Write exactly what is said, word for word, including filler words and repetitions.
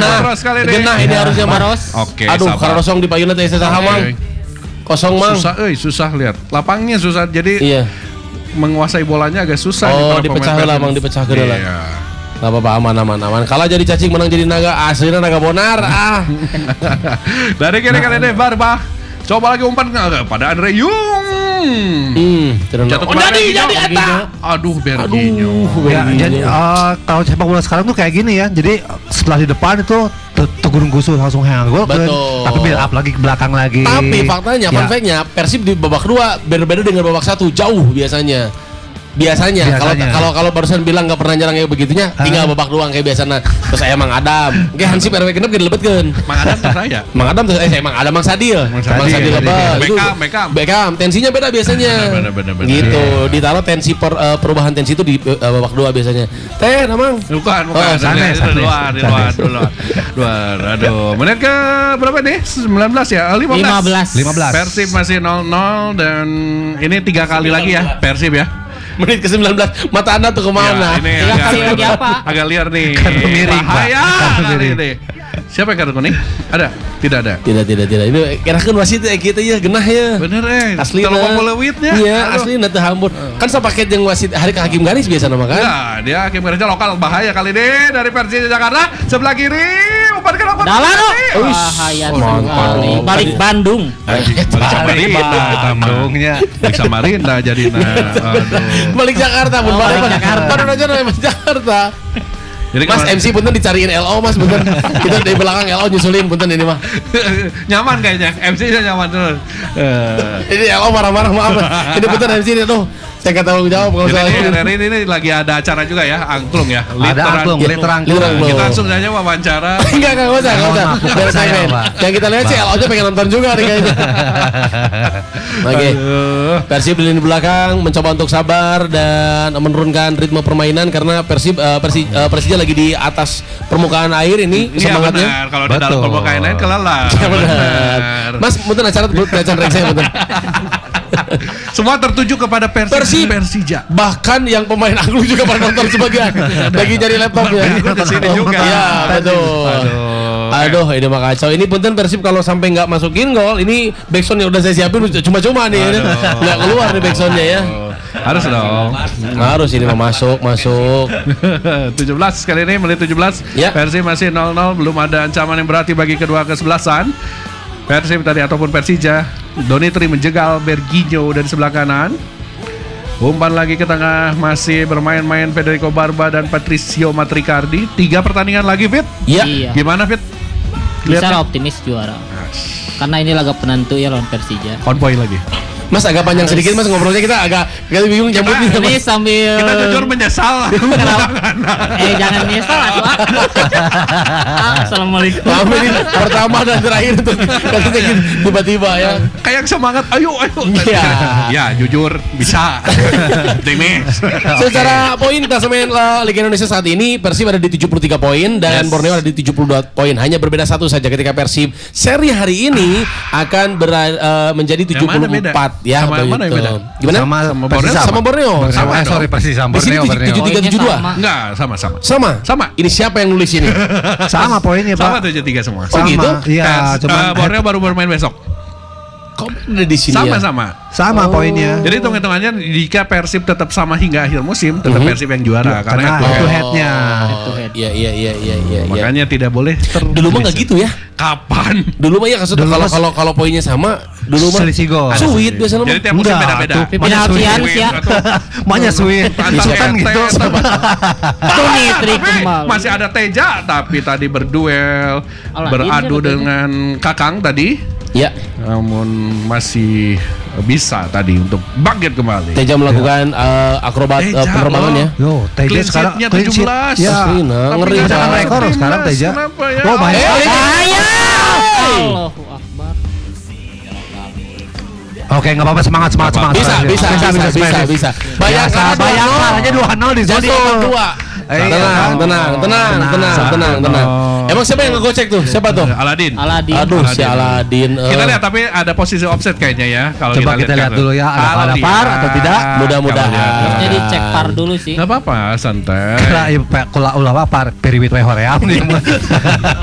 genah. Genah ini harusnya Maros. Oke. Aduh, kalau kosong di payuna teh saha Mang. Kosong Mang. Susah euy, susah lihat. Lapangnya susah. Jadi iya. menguasai bolanya agak susah. Oh, dipecah lah Mang, dipecah geus lah. Iya. Gak apa-apa, aman aman aman. Kalah jadi cacing, menang jadi naga. Aslinya naga bonar. Ah. Dari kiri kali deh Barba. Coba lagi umpan pada Andre Yung. Hmm, jatuh oh, jadi jadi eta. Aduh, Berginho. Ya, jadi uh, kalau sepak bola sekarang tuh kayak gini ya. Jadi setelah di depan itu tegurung gusur langsung hang gol. Tapi build up lagi ke belakang lagi. Tapi faktanya, fun fact-nya, Persib di babak kedua berbeda dengan babak satu jauh biasanya. Biasanya kalau kalau kalau barusan bilang nggak pernah nyerang kayak begitunya, tinggal babak doang kayak biasanya. Terus saya Mang Adam, kayak Hansip R W genep gede lebetkeun. Mang Adam terus saya. Mang Adam terus eh saya Mang Adam Mang Sadil. Mang Sadil lebat. Beckham, Beckham. Beckham, tensinya beda biasanya. Bener, bener, bener, gitu, ditaruh tensi per, uh, perubahan tensi itu di uh, babak dua biasanya. Teh, Namang. Bukan, bukan. Oh, sana, sana. Luar, luar, luar. Luar. Aduh, menit ke berapa nih? sembilan belas ya? lima belas. lima belas. Persib masih nol nol dan ini tiga kali lagi ya Persib ya. Menit ke sembilan belas, mata anda tuh kemana? Ya, ini agak, kali lagi apa? Agak liar nih. Kartu miring, bahaya. Ini. Siapa yang kartu kuning? Ada? Tidak ada. Tidak, tidak, tidak. Ini kira-kira wasit ya kita ya genah ya. Bener eh. Asli kalau mau lewitnya. Iya, asli nanti hambur. Kan sepaket yang wasit hari ke hakim garis biasa nama kan? Enggak, dia hakim garisnya lokal bahaya kali deh dari Persija Jakarta sebelah kiri umpan ke lapangan. Dalan oh. Bahaya sekali. Balik Bandung. Balik Samarinda, Bandungnya. Balik Samarinda jadi nah. Aduh. Balik Jakarta, pun balik Jakarta. Baru aja balik Jakarta. Jadi Mas M C punten dicariin L O Mas punten. Kita di belakang L O nyusulin punten ini mah. Nyaman kayaknya. M C-nya nyaman terus. Uh. Ini L O marah-marah maaf. Ini punten M C ini tuh. Saya kata tanggung jawab kalau soal ini. Hari ini, ini lagi ada acara juga ya, angklung ya. Ada angklung, literan angklung. Kita langsung saja wawancara. Enggak, enggak usah, enggak usah. Biar saya yang kita lihat sih L O-nya pengen nonton juga nih kayaknya. Oke. Persib di belakang mencoba untuk sabar dan menurunkan ritme permainan karena Persib uh, Persi, uh, Persija lagi di atas permukaan air ini ya, semangatnya. Benar. Kalau di dalam permukaan air kelelap. Ya, benar. Mas, mungkin acara acara rek saya betul. Semua tertuju kepada Persib, Persib Persija. Bahkan yang pemain angklung juga pada nonton sebagian. Lagi cari laptop ya. Di sini juga. Iya, betul. Aduh. Aduh, ini mah kacau. Ini punten Persib kalau sampai nggak masukin gol, ini backsound yang udah saya siapin cuma-cuma nih. Nggak keluar nih backsoundnya ya. Harus dong. Harus ini mah masuk, masuk. tujuh belas kali ini menit tujuh belas. Ya. Persib masih nol nol, belum ada ancaman yang berarti bagi kedua kesebelasan. Persib tadi ataupun Persija. Donitri menjegal Berginho dari sebelah kanan. Umpan lagi ke tengah, masih bermain-main Federico Barba dan Patricio Matricardi. Tiga pertandingan lagi, Fit. Iya. Gimana, Fit? Bisa optimis juara. Karena ini laga penentu ya lawan Persija. Konvoy lagi. Mas agak panjang sedikit Mas ngobrolnya, kita agak agak bingung nyambutnya. Ini sambil kita jujur menyesal. eh jangan menyesal atuh. Assalamualaikum. Ini pertama dan terakhir tuh katanya gitu tiba-tiba ya. Kayak semangat, ayo ayo. Iya. Ya jujur bisa. Optimis. Secara poin klasemen Liga Indonesia saat ini Persib ada di tujuh puluh tiga poin dan yes. Borneo ada di tujuh puluh dua poin. Hanya berbeda satu saja ketika Persib seri hari ini akan ber, uh, menjadi tujuh puluh empat. Ya, sama mana yang beda? Gimana? Sama, sama Borneo. Sama, sama Borneo. Sama, sama eh, sorry persis sama Borneo. tujuh tiga tujuh dua. Enggak, sama sama. Sama. Sama. Ini siapa yang nulis ini? Sama poinnya, Pak. Sama tujuh tiga semua. Oh gitu? Iya, cuma uh, Borneo baru bermain besok. Kok ada di sini sama, ya? Sama sama. Oh. Poinnya. Jadi hitung-hitungannya jika Persib tetap sama hingga akhir musim, tetap mm-hmm. Persib yang juara ya, karena head to head-nya. Iya iya iya iya iya. Makanya tidak boleh ter. Dulu mah enggak gitu ya. Kapan? Dulu mah ya maksudnya kalau kalau kalau poinnya sama, dulu mah selisih gol. Sweet biasanya mah. Jadi tiap musim beda-beda. Penaltian sih ya. Makanya sweet. Isukan gitu. Tony trik kembali. Masih ada Teja tapi tadi berduel, beradu dengan Kakang tadi. Ya. Namun masih bisa tadi untuk bangkit kembali. Teja melakukan ya. uh, akrobat uh, penerbangan ya. Yo, Teja sekarang tujuh belas. Ya, nah, ngeri kan rekor sekarang Teja. Ya? Oh, banyak sekali. Allahu Akbar. Oke, enggak apa-apa, semangat semangat semangat. Bisa bisa bisa bisa bisa. bisa. Bayangkan bayangkan aja dua nol di zona dua. Tenang, tenang, tenang, tenang, tenang, tenang. Emang siapa yang ngegocek tuh? Siapa tuh? Aladin. Aladin. Aduh, si Aladin. Kita lihat tapi ada posisi offset kayaknya ya. Kalau coba kita lihat dulu ya, ada ada V A R atau tidak? Mudah-mudahan. Jadi cek V A R dulu sih. Enggak apa-apa, santai. Kala kula ulah V A R periwit we hoream.